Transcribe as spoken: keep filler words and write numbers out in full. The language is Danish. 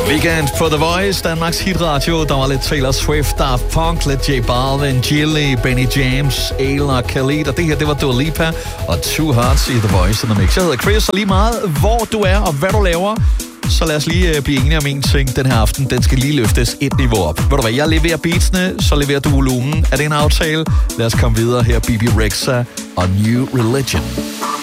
Weekend på The Voice, Danmarks hitradio. Der var lidt Taylor Swift, Daft Punk, lidt J Balvin, Jilly, Benny James, Ale og Khalid. Og det her, det var Dua Lipa og Two Hearts i The Voice in the Mix. Jeg hedder Chris, og lige meget hvor du er og hvad du laver, så lad os lige uh, blive enige om en ting den her aften. Den skal lige løftes et niveau op. Ved du hvad, jeg leverer beatsene, så leverer du volumen. Er det en aftale? Lad os komme videre her. B B Rexha og New Religion.